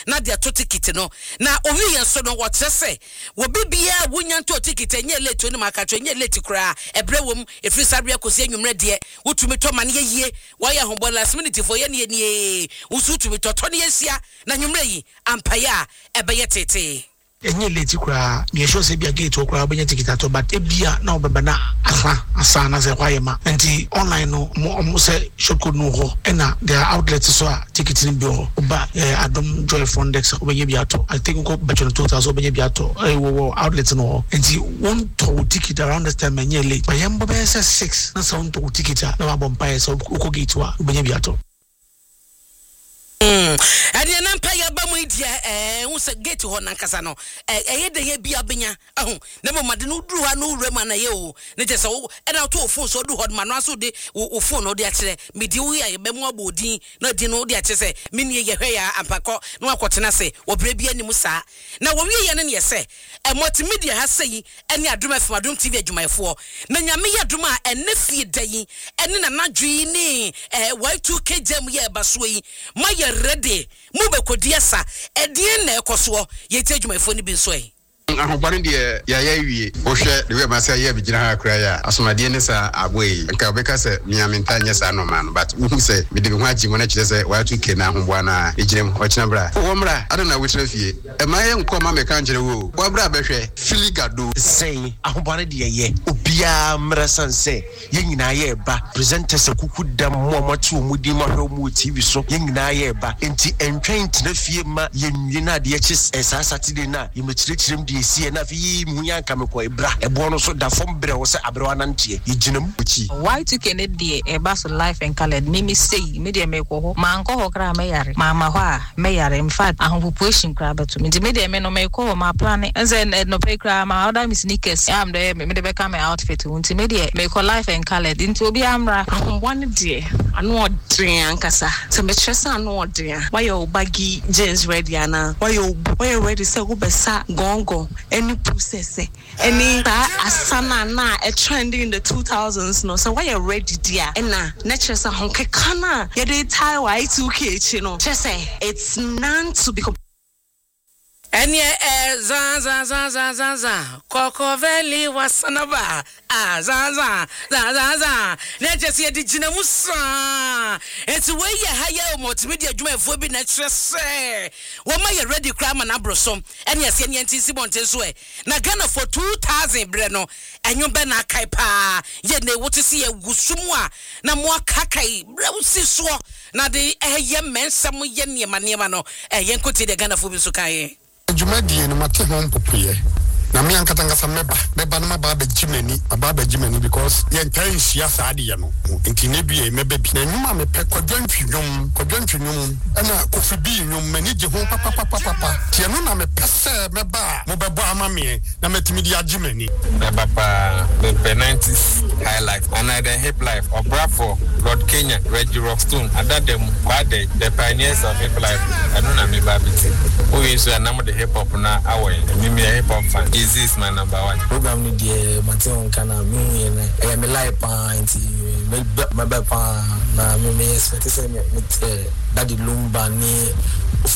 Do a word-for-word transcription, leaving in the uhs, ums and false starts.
na de ato ticket no na owi yen so no what say wo bibia wonya to ticket enye late oni makacho enye late kura ebre wom efri sabia kosi anwumre de wotumi to mane yie why ahombo last minute for ye ne ne usu tumi to to ne asia na nwumre yi ampaya ebeye tete enye late kura me show say bia gate kura obenya ticket to but ebia na obeba na asa asa na se kwaye ma nti online no mo say short code no ho na there are outlets so ticket ni bi ho ba Adam Joy Fondex obenya bia to I think ko becho two thousand obenya bia to eh wo outlets no nti one to ticket around this time enye late but yambo be say six na sound to ticket na ba bompa so ko gate wa obenya bia to Mm. Adi na mpa ya ba mu idia eh wo se gate ho nankasa no eh eh de ye bia benya ahu na mo made no duru ha no wura na ye o ne je se wo e na to phone so du ho ma no aso de wo phone no de akire me di wo ya ye ba mu abodin na di no de akire se me ne ye hwe ya ampako no akotena se wo bra bia ni mu saa na wo wie ye ne ne se e multimedia ha sei ene adom afim adom T V adwumayefo na nyame ye adom a ene fie dayi ene na nadwi ni eh Y two K jam ye baso yi ma ye ready mu be kodiasa edin na ekoso ye ti adwumayefo ni bi so yi ahobare de ya ya wie ohwe de we ma say ya bigina ha kra ya asomade ne sa aboyi nka obeka se miamenta nya sa no man but who say me de ho agi mo na kire se wa two K na ahombo na ejirem o kina bra wo mra adona wetra fie e ma ye nko ma me ka ngire wo wa bra behwe filigado say ahobare de ye obia mra sanse ye nyina ye ba presenters akuku dam mo mo tu mu di ma hwe mu T V so ye nyina ye ba enti entwen tena fie ma ye nyina de ye chi sa Saturday na ye mechire chirem de sie na fi munya kamekwa ebra ebo no so da fom bre wo se abrewa nantie yiginam uchi Y two K ne de e ba so life and colored me me say me de me ko ho man ko ho kra me yare mama ho a me yare in fact ahon population kra beto me de me de me no me ko ma plan enze no pay kra ma order me sneakers am de me de be ka me outfit unti me de me ko life and colored into obi amra one de anu odren ankasa so me tresa anu odren why your baggy jeans ready ana why your why ready say go besa gongo any process any asana na a trend in the two thousands no so why you ready dear na nature sa honke kana ya dey tie Y two K chi no just say it's none to be Enye eh za za za za za za Koko Valley wasanaba ah za za za za za na jesi edi jina musa eti we ye haya multimedia adwumayefo bi na trese wo ma ye ready crime na brosom ene ese ene ntisi bonte so e na Ghana for two thousand bre no enyo be na kai pa ye na wote se ye gusumu a na mo akakai bre usi so na de ehye mensam ye niema niema no ehye nkoti de Ghana fo bi so kai Jumadi no mate hon popuye na me ankatanga sa meba meba no maba ba jimani aba ba jimani because ye ntan hia saade ye no nti ne bie meba bi na nyuma me pe kwadwantwunwum kwadwantwunwum ana kofibi nwum mani je ho papa papa papa tie no na me pese meba mo bebo amame na metimi di ajimani meba pa the nineties high life and the hip life of Bravo Lord Kenya Reggie Rockstone adadem kwade the pioneers of hip life anu na meba biti who is na mo the hip hop na away me me hip hop fan. This is my number one program ni die Matthew kana me na me live point me me be pa na me me expect say me daddy lumba ni